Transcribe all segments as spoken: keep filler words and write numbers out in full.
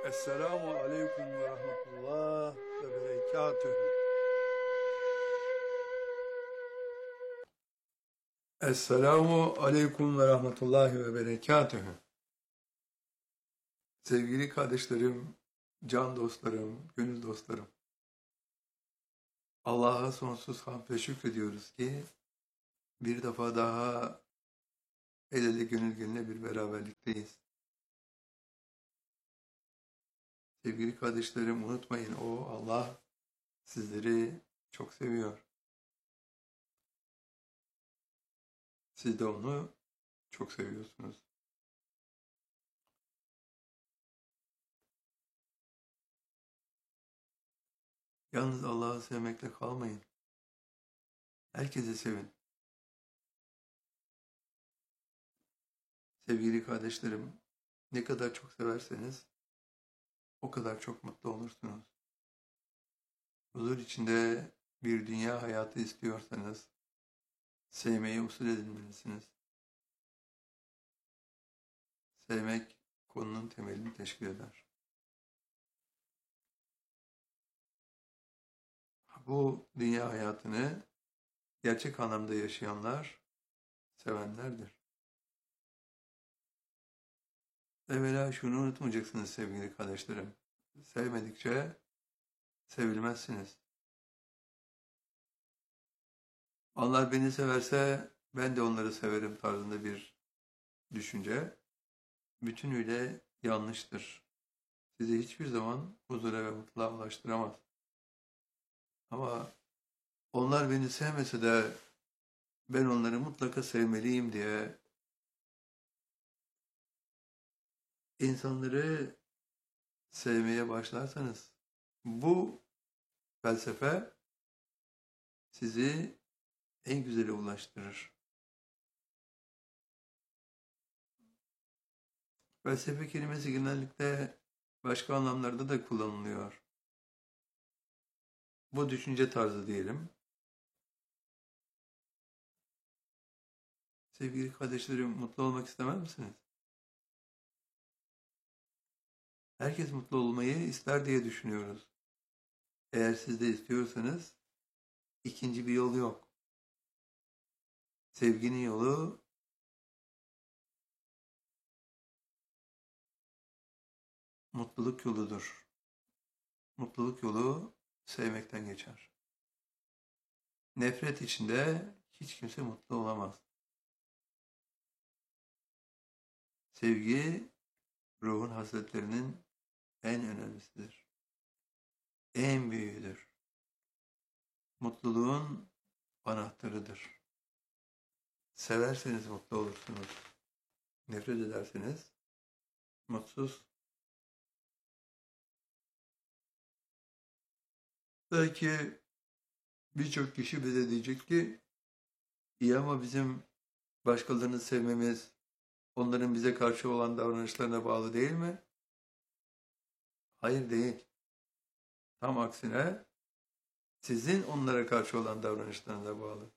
Esselamu aleyküm ve rahmetullah ve berekatühü. Esselamu aleyküm ve rahmetullahi ve berekatühü. Sevgili kardeşlerim, can dostlarım, gönül dostlarım. Allah'a sonsuz hamd ve şükrediyoruz ki bir defa daha el ele gönül gönüle bir beraberlikteyiz. Sevgili kardeşlerim, unutmayın, o Allah sizleri çok seviyor. Siz de onu çok seviyorsunuz. Yalnız Allah'ı sevmekle kalmayın. Herkesi sevin. Sevgili kardeşlerim, ne kadar çok severseniz o kadar çok mutlu olursunuz. Huzur içinde bir dünya hayatı istiyorsanız sevmeyi usul edinmelisiniz. Sevmek konunun temelini teşkil eder. Bu dünya hayatını gerçek anlamda yaşayanlar sevenlerdir. Evvela şunu unutmayacaksınız sevgili kardeşlerim. Sevmedikçe sevilmezsiniz. Onlar beni severse ben de onları severim tarzında bir düşünce bütünüyle yanlıştır. Sizi hiçbir zaman huzura ve mutluluğa ulaştıramaz. Ama onlar beni sevmese de ben onları mutlaka sevmeliyim diye insanları sevmeye başlarsanız bu felsefe sizi en güzele ulaştırır. Felsefe kelimesi genellikle başka anlamlarda da kullanılıyor. Bu düşünce tarzı diyelim. Sevgili kardeşlerim, mutlu olmak istemez misiniz? Herkes mutlu olmayı ister diye düşünüyoruz. Eğer siz de istiyorsanız ikinci bir yol yok. Sevginin yolu mutluluk yoludur. Mutluluk yolu sevmekten geçer. Nefret içinde hiç kimse mutlu olamaz. Sevgi ruhun hasletlerinin en önemlisidir. En büyüğüdür. Mutluluğun anahtarıdır. Severseniz mutlu olursunuz. Nefret ederseniz mutsuz. Belki birçok kişi bize diyecek ki iyi ama bizim başkalarını sevmemiz onların bize karşı olan davranışlarına bağlı değil mi? Hayır, değil. Tam aksine sizin onlara karşı olan davranışlarına bağlı.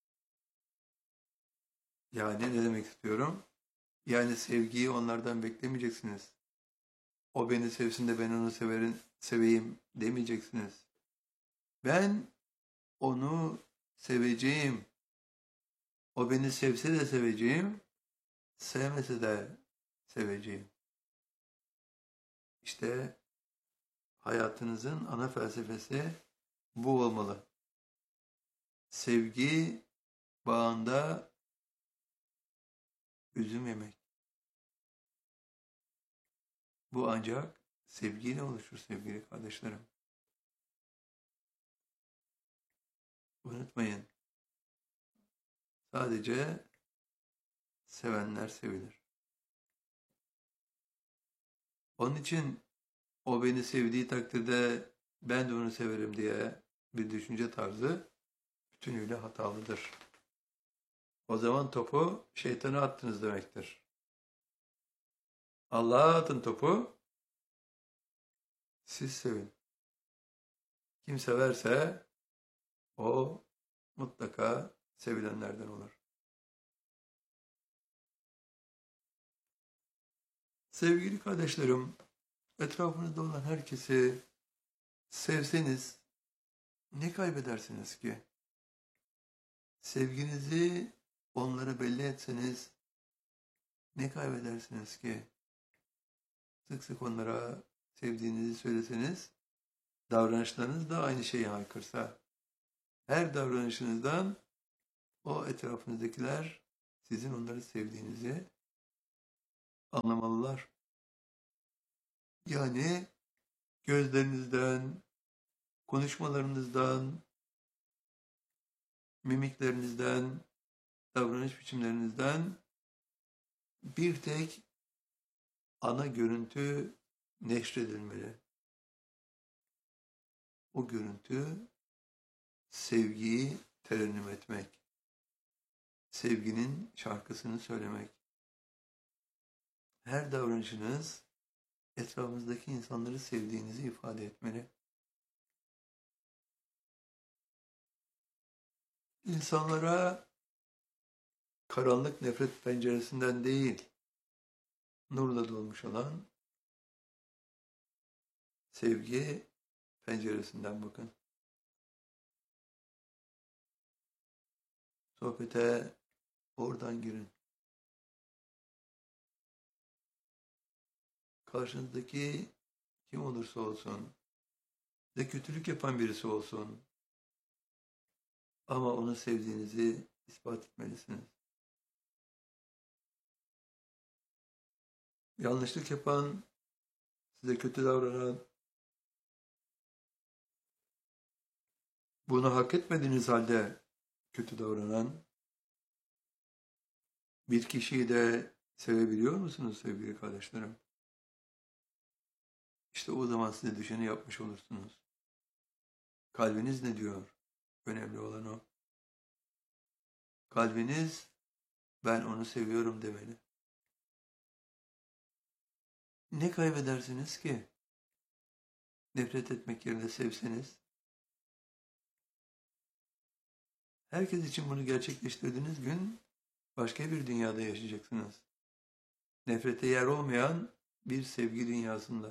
Yani ne demek istiyorum? Yani sevgiyi onlardan beklemeyeceksiniz. O beni sevsin de ben onu severim, seveyim demeyeceksiniz. Ben onu seveceğim. O beni sevse de seveceğim, sevmese de seveceğim. İşte hayatınızın ana felsefesi bu olmalı. Sevgi bağında üzüm yemek. Bu ancak sevgiyle oluşur sevgili kardeşlerim. Unutmayın. Sadece sevenler sevilir. Onun için o beni sevdiği takdirde ben de onu severim diye bir düşünce tarzı bütünüyle hatalıdır. O zaman topu şeytana attınız demektir. Allah'a atın topu, siz sevin. Kim severse o mutlaka sevilenlerden olur. Sevgili kardeşlerim, Etrafınızda olan herkesi sevseniz ne kaybedersiniz ki? Sevginizi onlara belli etseniz ne kaybedersiniz ki? Sık sık onlara sevdiğinizi söyleseniz, davranışlarınız da aynı şeyi haykırsa, her davranışınızdan o etrafınızdakiler sizin onları sevdiğinizi anlamalılar. Yani gözlerinizden, konuşmalarınızdan, mimiklerinizden, davranış biçimlerinizden bir tek ana görüntü neşredilmeli. O görüntü sevgiyi terennüm etmek, sevginin şarkısını söylemek. Her davranışınız etrafınızdaki insanları sevdiğinizi ifade etmeli. İnsanlara karanlık nefret penceresinden değil, nurla dolmuş olan sevgi penceresinden bakın. Sohbete oradan girin. Karşınızdaki kim olursa olsun, size kötülük yapan birisi olsun, ama onu sevdiğinizi ispat etmelisiniz. Yanlışlık yapan, size kötü davranan, bunu hak etmediğiniz halde kötü davranan bir kişiyi de sevebiliyor musunuz sevgili kardeşlerim? İşte o zaman size düşeni yapmış olursunuz. Kalbiniz ne diyor? Önemli olan o. Kalbiniz, ben onu seviyorum demeli. Ne kaybedersiniz ki? Nefret etmek yerine sevseniz. Herkes için bunu gerçekleştirdiğiniz gün başka bir dünyada yaşayacaksınız. Nefrete yer olmayan bir sevgi dünyasında.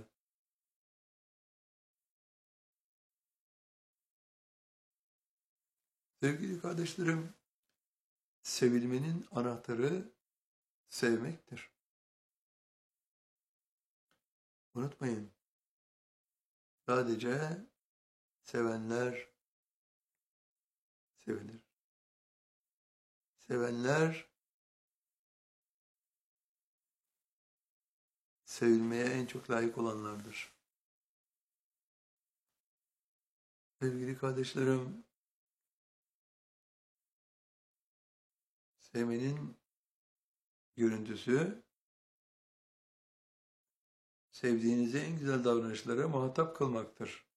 Sevgili kardeşlerim, sevilmenin anahtarı sevmektir. Unutmayın, sadece sevenler sevilir. Sevenler sevilmeye en çok layık olanlardır. Sevgili kardeşlerim, sevmenin görüntüsü, sevdiğinizi en güzel davranışlara muhatap kılmaktır.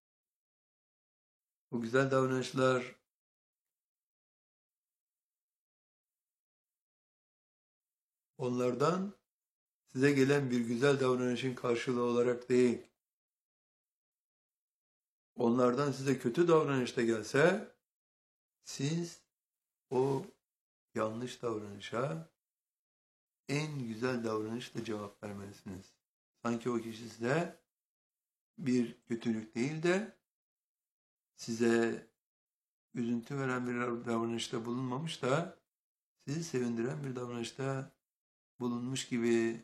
Bu güzel davranışlar onlardan size gelen bir güzel davranışın karşılığı olarak değil, onlardan size kötü davranış da gelse, siz o yanlış davranışa en güzel davranışla cevap vermelisiniz. Sanki o kişi size bir kötülük değil de size üzüntü veren bir davranışta bulunmamış da sizi sevindiren bir davranışta bulunmuş gibi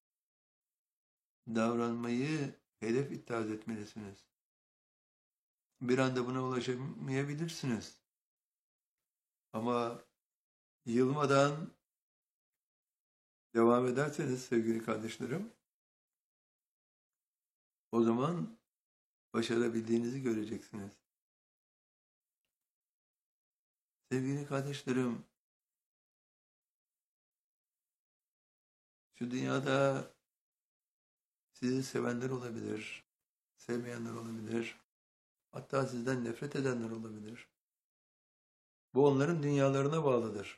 davranmayı hedef iddia etmelisiniz. Bir anda buna ulaşamayabilirsiniz. Ama yılmadan devam ederseniz sevgili kardeşlerim, o zaman başarabildiğinizi göreceksiniz. Sevgili kardeşlerim, şu dünyada sizi sevenler olabilir, sevmeyenler olabilir, hatta sizden nefret edenler olabilir. Bu onların dünyalarına bağlıdır.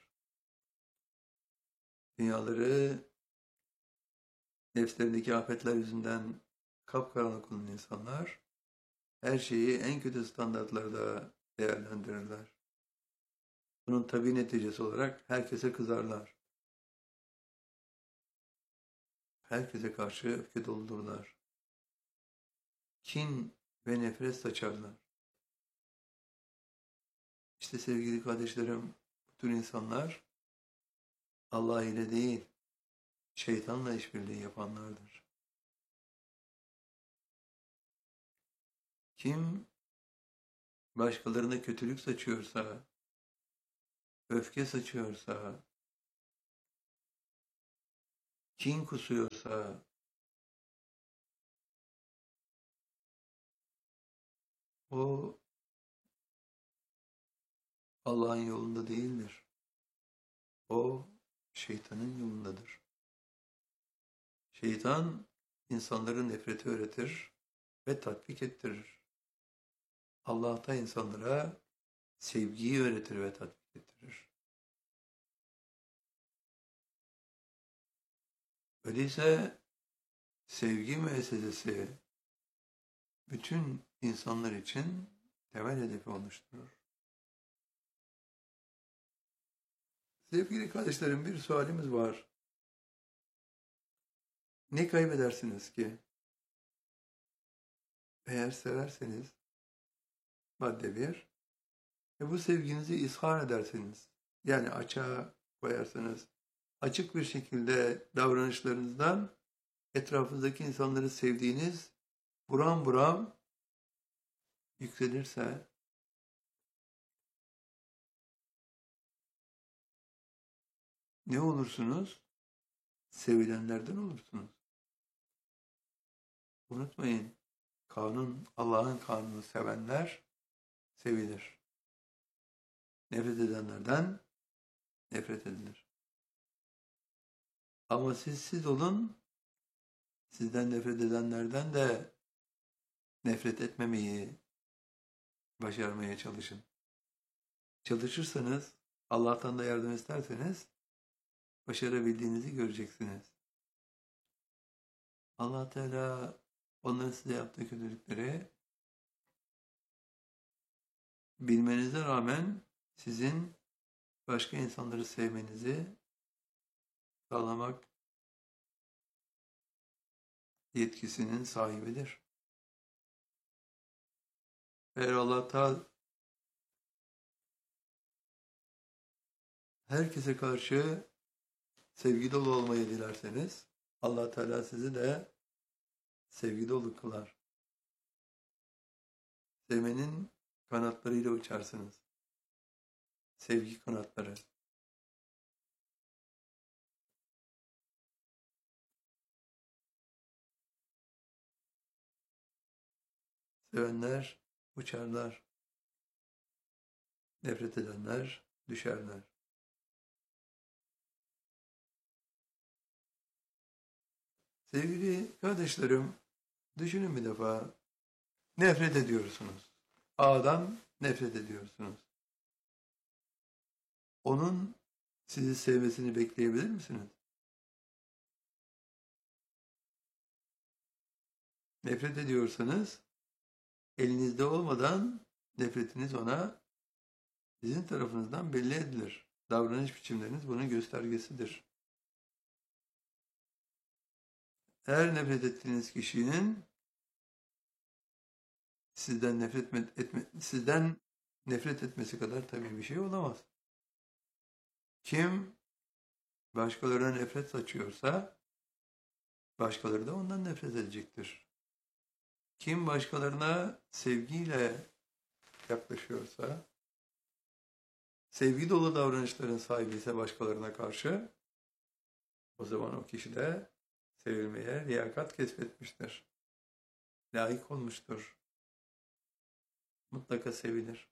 Dünyaları nefslerindeki afetler yüzünden kapkaranlık olan insanlar her şeyi en kötü standartlarda değerlendirirler. Bunun tabii neticesi olarak herkese kızarlar. Herkese karşı öfke doldururlar. kin ve nefret saçarlar. İşte sevgili kardeşlerim, bu tür insanlar Allah ile değil, şeytanla işbirliği yapanlardır. Kim başkalarına kötülük saçıyorsa, öfke saçıyorsa, kin kusuyorsa, o Allah'ın yolunda değildir. O şeytanın yolundadır. Şeytan insanların nefreti öğretir ve tatbik ettirir. Allah da insanlara sevgiyi öğretir ve tatbik ettirir. Öyleyse sevgi müessesesi bütün insanlar için temel hedefi oluşturur. Sevgili kardeşlerim, bir sualimiz var. Ne kaybedersiniz ki? Eğer severseniz, madde bir, ve bu sevginizi izhar ederseniz, yani açığa koyarsanız, açık bir şekilde davranışlarınızdan etrafınızdaki insanları sevdiğiniz buram buram yükselirse, ne olursunuz? Sevilenlerden olursunuz. Unutmayın, kanun, Allah'ın kanunu sevenler sevilir. Nefret edenlerden nefret edilir. Ama siz siz olun, sizden nefret edenlerden de nefret etmemeyi başarmaya çalışın. Çalışırsanız, Allah'tan da yardım isterseniz, başarabildiğinizi göreceksiniz. Allah Teala onların size yaptığı kötülükleri bilmenize rağmen sizin başka insanları sevmenizi sağlamak yetkisinin sahibidir. Eğer Allah Teala herkese karşı sevgi dolu olmayı dilerseniz, Allah Teala sizi de sevgi dolu kılar. Sevmenin kanatlarıyla uçarsınız. Sevgi kanatları. Sevenler uçarlar. Nefret edenler düşerler. Sevgili kardeşlerim, düşünün bir defa. Nefret ediyorsunuz. A'dan nefret ediyorsunuz. Onun sizi sevmesini bekleyebilir misiniz? Nefret ediyorsanız, elinizde olmadan nefretiniz ona sizin tarafınızdan belli edilir. Davranış biçimleriniz bunun göstergesidir. Eğer nefret ettiğiniz kişinin sizden nefret etme, sizden nefret etmesi kadar tabii bir şey olamaz. Kim başkalarına nefret saçıyorsa, başkaları da ondan nefret edecektir. Kim başkalarına sevgiyle yaklaşıyorsa, sevgi dolu davranışların sahibi ise başkalarına karşı, o zaman o kişi de sevilmeye liyakat kesbetmiştir. Layık olmuştur. Mutlaka sevilir.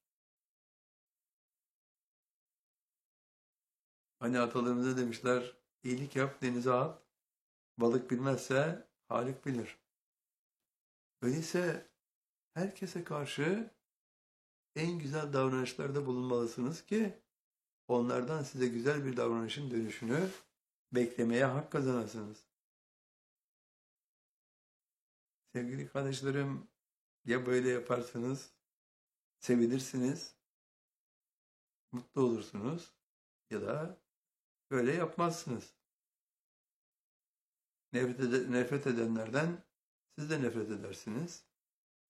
Hani atalarımıza demişler, iyilik yap denize at, balık bilmezse Halik bilir. Öyleyse herkese karşı en güzel davranışlarda bulunmalısınız ki onlardan size güzel bir davranışın dönüşünü beklemeye hak kazanasınız. Sevgili kardeşlerim, ya böyle yaparsanız sevilirsiniz, mutlu olursunuz ya da böyle yapmazsınız. Nefret, ed- nefret edenlerden siz de nefret edersiniz.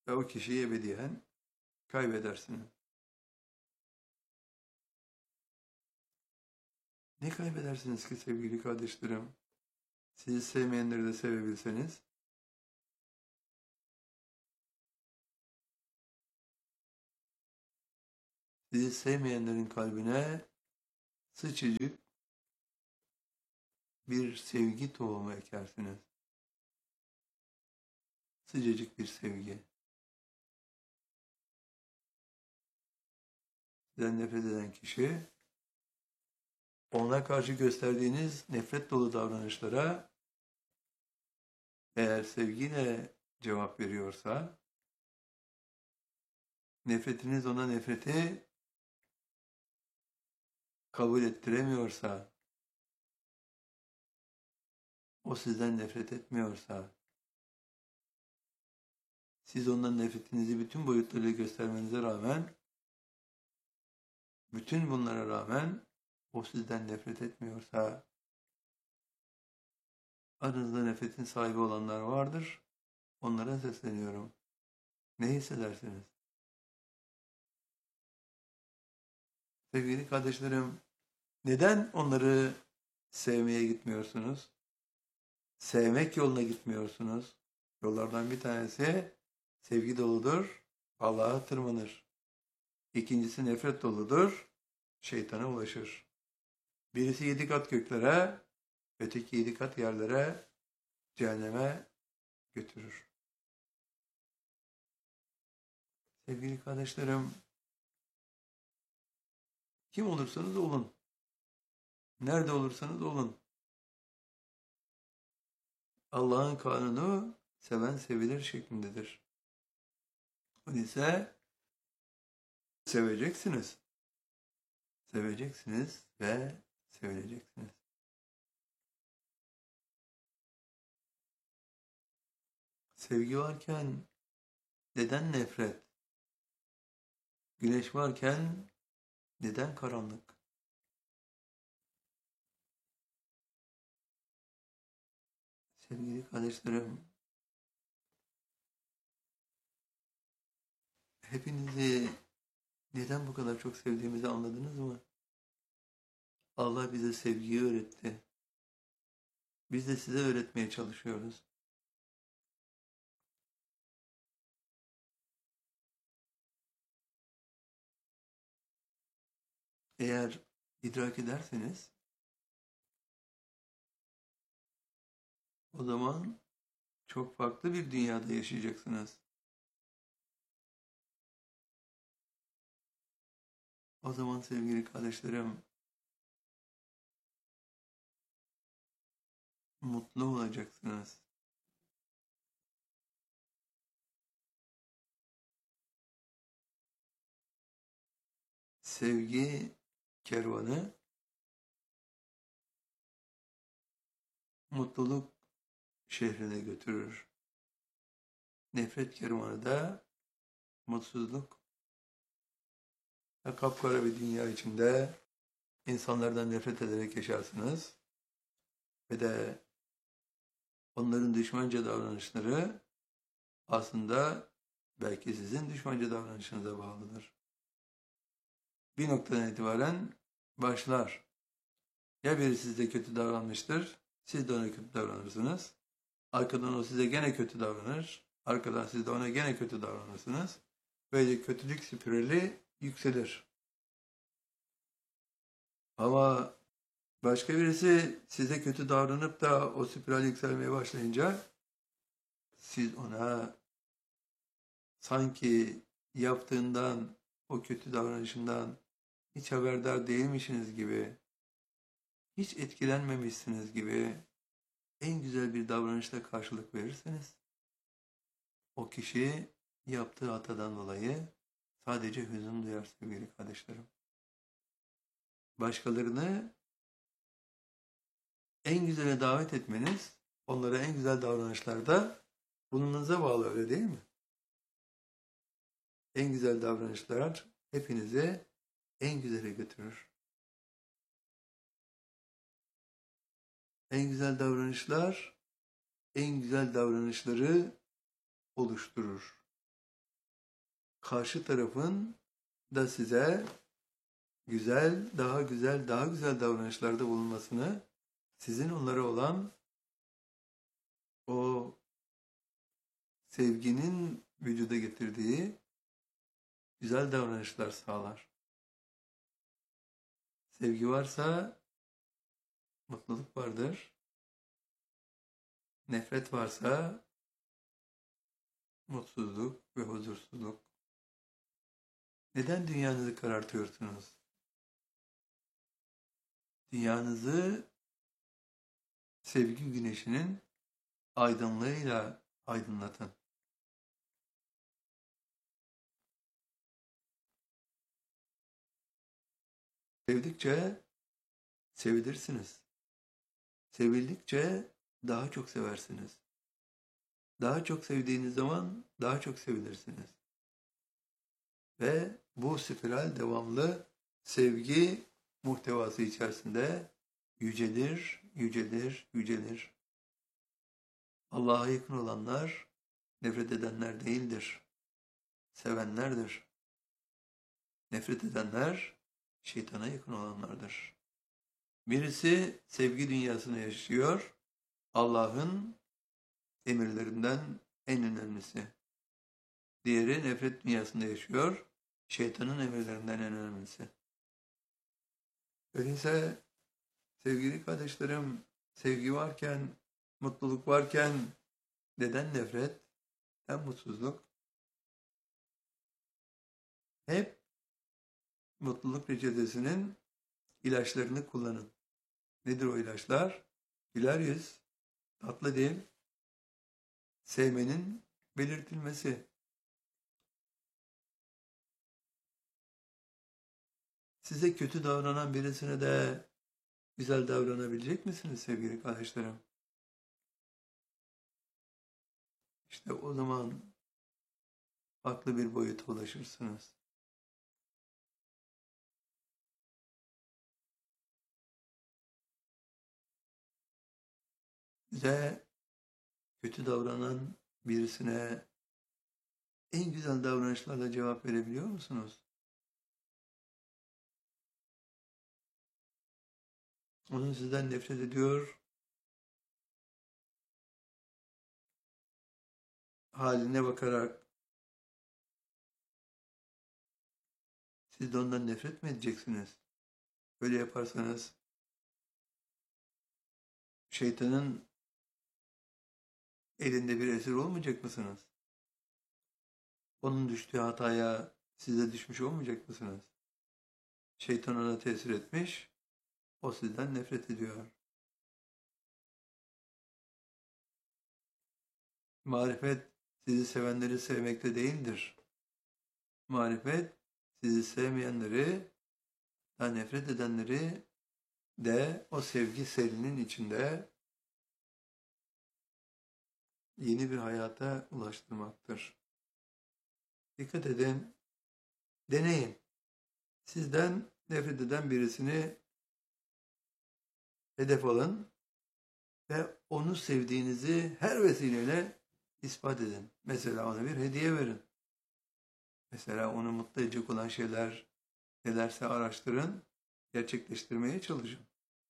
ve o kişiyi ebediyen kaybedersiniz. Ne kaybedersiniz ki sevgili kardeşlerim? Sizi sevmeyenleri de sevebilseniz, sizi sevmeyenlerin kalbine sıçıcık bir sevgi tohumu ekersiniz. Sıcacık bir sevgi. Sizden nefret eden kişi, ona karşı gösterdiğiniz nefret dolu davranışlara eğer sevgiyle cevap veriyorsa, nefretiniz ona nefreti kabul ettiremiyorsa, o sizden nefret etmiyorsa, siz ondan nefretinizi bütün boyutlarıyla göstermenize rağmen, bütün bunlara rağmen o sizden nefret etmiyorsa, aranızda nefretin sahibi olanlar vardır. Onlara sesleniyorum. Ne hissedersiniz? Sevgili kardeşlerim, neden onları sevmeye gitmiyorsunuz? Sevmek yoluna gitmiyorsunuz. Yollardan bir tanesi sevgi doludur, Allah'a tırmanır. İkincisi nefret doludur, şeytana ulaşır. Birisi yedi kat göklere, öteki yedi kat yerlere, cehenneme götürür. Sevgili kardeşlerim, kim olursanız olun, nerede olursanız olun, Allah'ın kanunu seven sevilir şeklindedir. Öyleyse seveceksiniz. Seveceksiniz ve sevileceksiniz. Sevgi varken neden nefret? Güneş varken neden karanlık? Sevgili kardeşlerim, hepinizi neden bu kadar çok sevdiğimizi anladınız mı? Allah bize sevgiyi öğretti. Biz de size öğretmeye çalışıyoruz. Eğer idrak ederseniz, o zaman çok farklı bir dünyada yaşayacaksınız. O zaman sevgili kardeşlerim, mutlu olacaksınız. Sevgi kervanı mutluluk şehrine götürür. Nefret kervanı da mutsuzluk ve kapkara bir dünya içinde insanlardan nefret ederek yaşarsınız ve de onların düşmanca davranışları aslında belki sizin düşmanca davranışınıza bağlıdır. Bir noktadan itibaren başlar. Ya biri size kötü davranmıştır, siz de ona kötü davranırsınız. Arkadan o size gene kötü davranır, arkadan siz de ona gene kötü davranırsınız. Böyle kötülük spirali yükselir. Ama başka birisi size kötü davranıp da o spiral yükselmeye başlayınca siz ona sanki yaptığından, o kötü davranışından hiç haberdar değilmişsiniz gibi, hiç etkilenmemişsiniz gibi en güzel bir davranışla karşılık verirseniz, o kişi yaptığı hatadan dolayı sadece hüzün duyar sevgili kardeşlerim. Başkalarını en güzele davet etmeniz, onlara en güzel davranışlarda bulunmanıza bağlı, öyle değil mi? En güzel davranışlar hepinizi en güzele götürür. En güzel davranışlar, en güzel davranışları oluşturur. karşı tarafın da size güzel, daha güzel, daha güzel davranışlarda bulunmasını, sizin onlara olan o sevginin vücuda getirdiği güzel davranışlar sağlar. Sevgi varsa mutluluk vardır. Nefret varsa mutsuzluk ve huzursuzluk. Neden dünyanızı karartıyorsunuz? Dünyanızı sevgi güneşinin aydınlığıyla aydınlatın. Sevdikçe sevilirsiniz. Sevildikçe daha çok seversiniz. Daha çok sevdiğiniz zaman daha çok sevilirsiniz. Ve bu spiral devamlı sevgi muhtevası içerisinde yücelir, yücelir, yücelir. Allah'a yakın olanlar nefret edenler değildir. Sevenlerdir. Nefret edenler şeytana yakın olanlardır. Birisi sevgi dünyasını yaşıyor. Allah'ın emirlerinden en önemlisi. Diğeri nefret dünyasında yaşıyor. Şeytanın emirlerinden en önemlisi. Öyleyse sevgili kardeşlerim, sevgi varken, mutluluk varken neden nefret, neden mutsuzluk? Hep mutluluk reçetesinin ilaçlarını kullanın. Nedir o ilaçlar? Güler yüz, tatlı dil, sevmenin belirtilmesi. Size kötü davranan birisine de güzel davranabilecek misiniz sevgili kardeşlerim? İşte o zaman farklı bir boyuta ulaşırsınız. Size kötü davranan birisine en güzel davranışlarla cevap verebiliyor musunuz? Onun sizden nefret ediyor, haline bakarak siz de ondan nefret mi edeceksiniz? Böyle yaparsanız şeytanın elinde bir esir olmayacak mısınız? Onun düştüğü hataya siz de düşmüş olmayacak mısınız? Şeytan ona tesir etmiş, o sizden nefret ediyor. Marifet sizi sevenleri sevmekte değildir. Marifet sizi sevmeyenleri, daha nefret edenleri de o sevgi selinin içinde yeni bir hayata ulaştırmaktır. Dikkat edin, deneyin. Sizden nefret eden birisini hedef alın ve onu sevdiğinizi her vesileyle ispat edin. Mesela ona bir hediye verin. Mesela onu mutlu edecek olan şeyler nelerse araştırın, gerçekleştirmeye çalışın.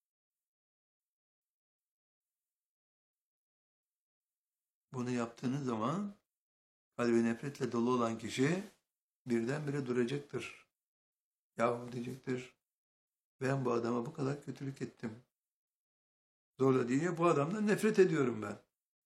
Bunu yaptığınız zaman kalbi nefretle dolu olan kişi birdenbire duracaktır. Yahu diyecektir, ben bu adama bu kadar kötülük ettim. Zorla diye bu adamdan nefret ediyorum ben.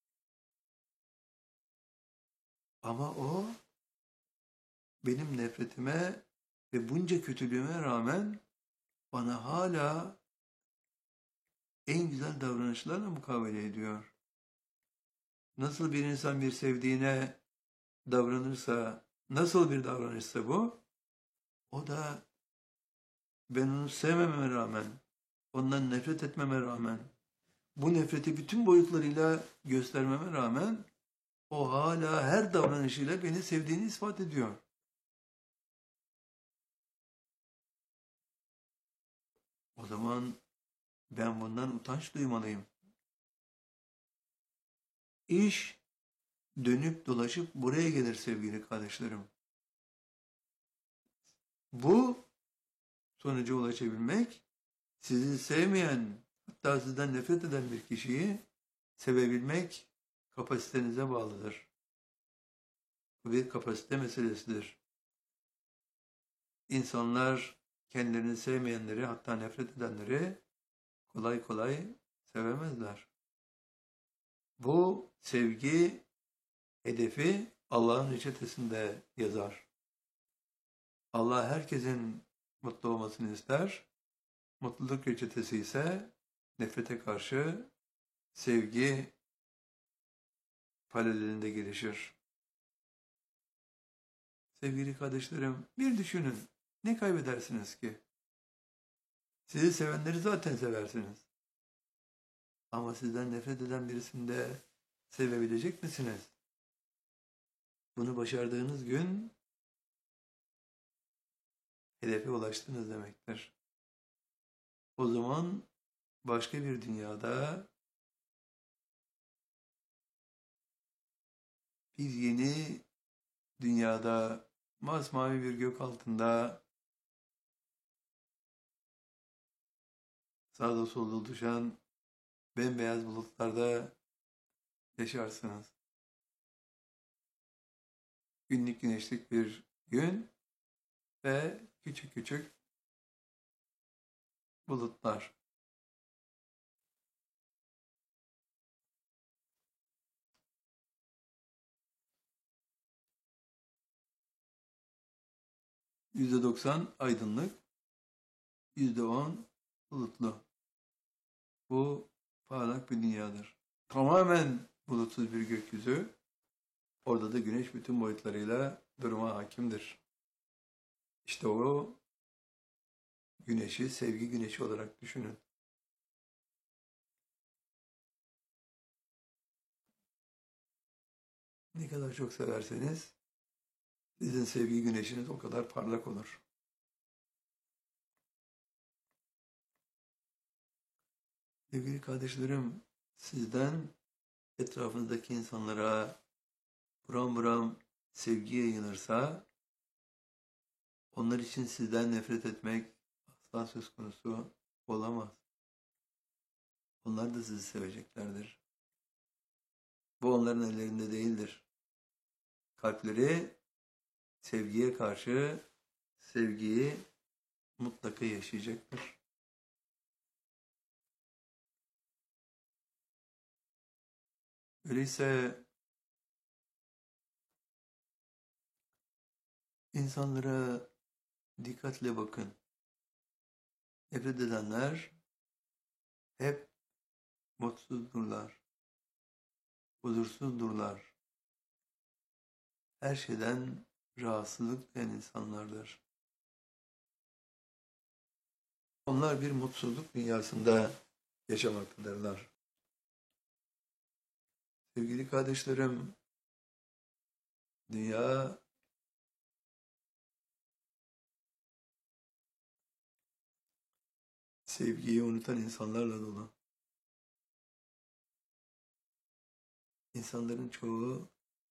Ama o benim nefretime ve bunca kötülüğüme rağmen bana hala en güzel davranışlarla mukabele ediyor. Nasıl bir insan bir sevdiğine davranırsa, nasıl bir davranışsa bu, o da ben onu sevmememe rağmen, ondan nefret etmeme rağmen, bu nefreti bütün boyutlarıyla göstermeme rağmen o hala her davranışıyla beni sevdiğini ispat ediyor. O zaman ben bundan utanç duymalıyım. İş dönüp dolaşıp buraya gelir sevgili kardeşlerim. Bu sonuca ulaşabilmek, sizi sevmeyen, hatta sizden nefret eden bir kişiyi sevebilmek kapasitenize bağlıdır. Bu bir kapasite meselesidir. İnsanlar kendilerini sevmeyenleri, hatta nefret edenleri kolay kolay sevemezler. Bu sevgi hedefi Allah'ın reçetesinde yazar. Allah herkesin mutlu olmasını ister. Mutluluk reçetesi ise nefrete karşı sevgi paralelinde gelişir. Sevgili kardeşlerim, bir düşünün. Ne kaybedersiniz ki? Sizi sevenleri zaten seversiniz. Ama sizden nefret eden birisini de sevebilecek misiniz? Bunu başardığınız gün hedefe ulaştınız demektir. O zaman başka bir dünyada bir yeni dünyada masmavi bir gök altında sağda solda düşen bembeyaz bulutlarda yaşarsınız. Günlük güneşlik bir gün ve küçük küçük bulutlar. yüzde doksan aydınlık, yüzde on bulutlu. Bu parlak bir dünyadır. Tamamen bulutsuz bir gökyüzü. Orada da güneş bütün boyutlarıyla duruma hakimdir. İşte o güneşi sevgi güneşi olarak düşünün. Ne kadar çok severseniz sizin sevgi güneşiniz o kadar parlak olur. Sevgili kardeşlerim, sizden etrafınızdaki insanlara buram buram sevgi yayılırsa, onlar için sizden nefret etmek asla söz konusu olamaz. Onlar da sizi seveceklerdir. Bu onların ellerinde değildir. Kalpleri sevgiye karşı sevgiyi mutlaka yaşayacaktır. Öyleyse insanlara dikkatle bakın. Nefret edenler hep mutsuzdurlar, huzursuzdurlar. Her şeyden rahatsızlık duyan insanlardır. Onlar bir mutsuzluk dünyasında yaşamaktadırlar. Sevgili kardeşlerim, dünya sevgiyi unutan insanlarla dolu. İnsanların çoğu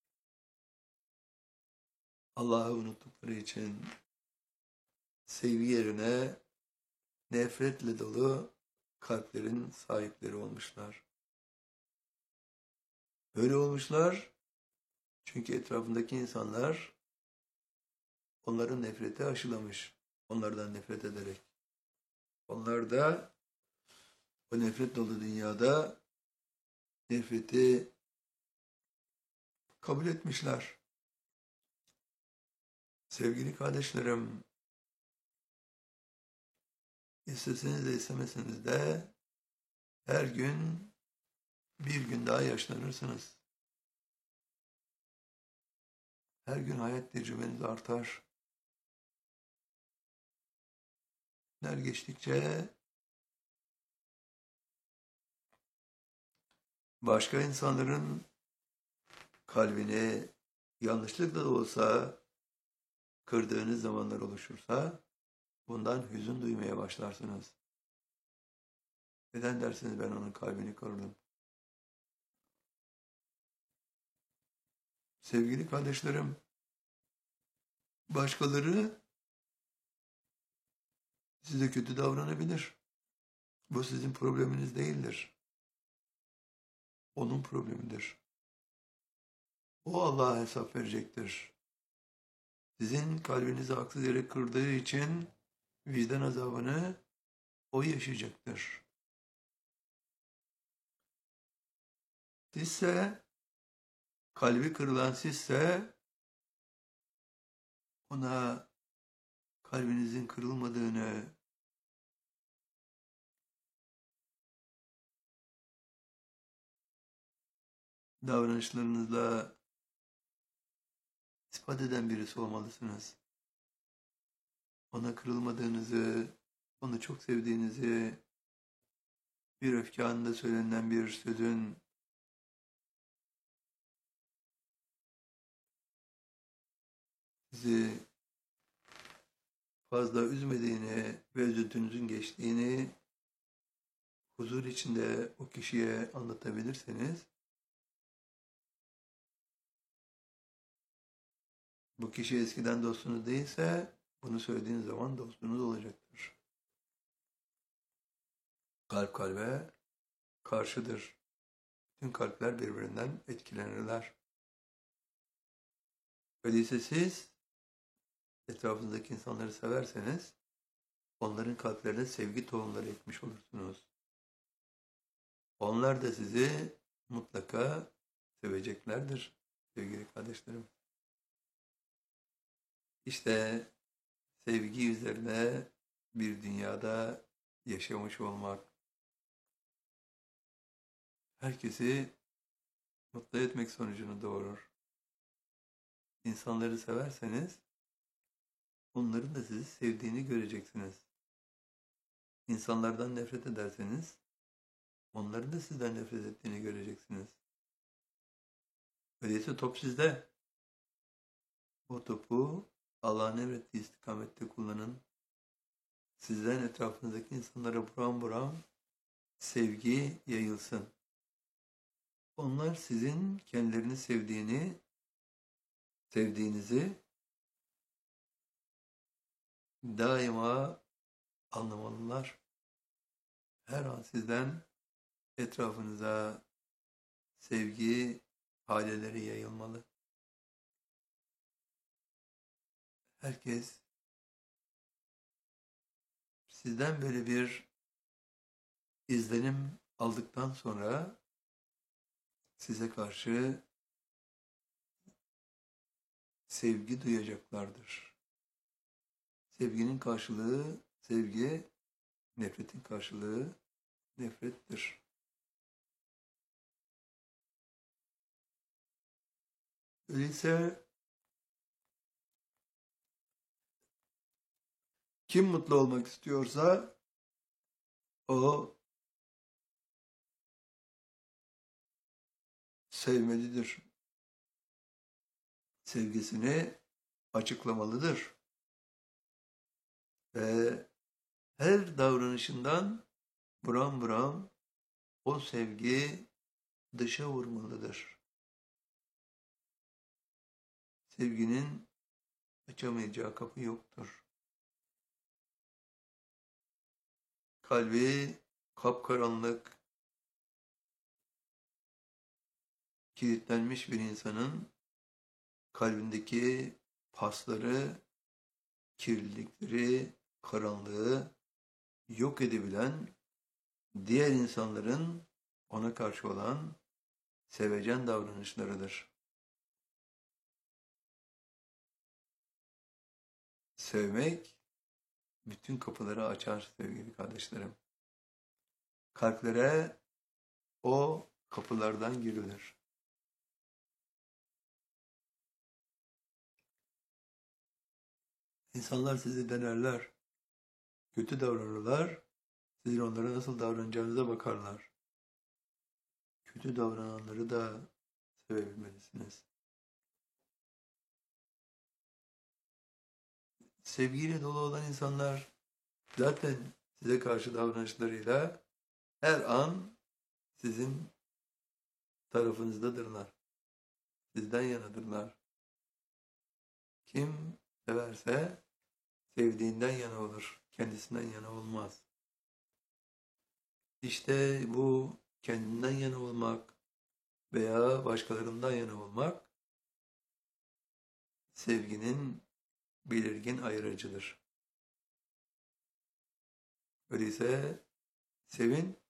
Allah'ı unuttukları için sevgi yerine nefretle dolu kalplerin sahipleri olmuşlar. Böyle olmuşlar çünkü etrafındaki insanlar onların nefreti aşılamış. Onlardan nefret ederek. Onlar da o nefret dolu dünyada nefreti kabul etmişler. Sevgili kardeşlerim, isteseniz de istemeseniz de her gün bir gün daha yaşlanırsınız. Her gün hayat tecrübeniz artar. Günler geçtikçe başka insanların kalbini yanlışlıkla da olsa kırdığınız zamanlar oluşursa bundan hüzün duymaya başlarsınız. Neden dersiniz ben onun kalbini kırdım? Sevgili kardeşlerim, başkaları size kötü davranabilir. Bu sizin probleminiz değildir. Onun problemidir. O Allah'a hesap verecektir. Sizin kalbinizi haksız yere kırdığı için vicdan azabını o yaşayacaktır. Sizse, kalbi kırılan sizse, ona kalbinizin kırılmadığını, davranışlarınızla ispat eden birisi olmalısınız. Ona kırılmadığınızı, onu çok sevdiğinizi, bir öfke anında söylenen bir sözün sizi fazla üzmediğini ve üzüntünüzün geçtiğini huzur içinde o kişiye anlatabilirseniz, bu kişi eskiden dostunuz değilse bunu söylediğiniz zaman dostunuz olacaktır. Kalp kalbe karşıdır. Bütün kalpler birbirinden etkilenirler. Öyleyse siz etrafınızdaki insanları severseniz onların kalplerine sevgi tohumları ekmiş olursunuz. Onlar da sizi mutlaka seveceklerdir sevgili kardeşlerim. İşte sevgi üzerine bir dünyada yaşamış olmak, herkesi mutlu etmek sonucunu doğurur. İnsanları severseniz onların da sizi sevdiğini göreceksiniz. İnsanlardan nefret ederseniz onların da sizden nefret ettiğini göreceksiniz. Öyleyse top sizde. O topu Allah'ın emrettiği istikamette kullanın. Sizden etrafınızdaki insanlara buram buram sevgi yayılsın. Onlar sizin kendilerini sevdiğini, sevdiğinizi daima anlamalılar. Her an sizden etrafınıza sevgi haleleri yayılmalı. Herkes sizden böyle bir izlenim aldıktan sonra size karşı sevgi duyacaklardır. Sevginin karşılığı sevgi, nefretin karşılığı nefrettir. Öyleyse kim mutlu olmak istiyorsa o sevmelidir. Sevgisini açıklamalıdır. Ve her davranışından buram buram o sevgi dışa vurmalıdır. Sevginin açamayacağı kapı yoktur. Kalbi kapkaranlık, kilitlenmiş bir insanın kalbindeki pasları, kirlilikleri, karanlığı yok edebilen diğer insanların ona karşı olan sevecen davranışlarıdır. Sevmek bütün kapıları açar sevgili kardeşlerim. Kalplere o kapılardan girilir. İnsanlar sizi denerler, kötü davranırlar, sizin onlara nasıl davranacağınıza bakarlar. Kötü davrananları da sevebilmelisiniz. Sevgiyle dolu olan insanlar zaten size karşı davranışlarıyla her an sizin tarafınızdadırlar. Sizden yanadırlar. Kim severse sevdiğinden yana olur. kendisinden yana olmaz. İşte bu kendinden yana olmak veya başkalarından yana olmak sevginin belirgin ayırıcıdır. Öyleyse sevin